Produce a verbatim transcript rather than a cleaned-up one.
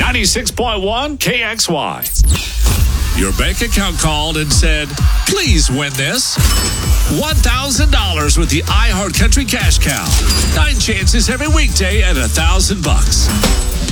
ninety-six point one K X Y. Your bank account called and said, please win this. one thousand dollars with the iHeart Country Cash Cow. Nine chances every weekday at one thousand bucks.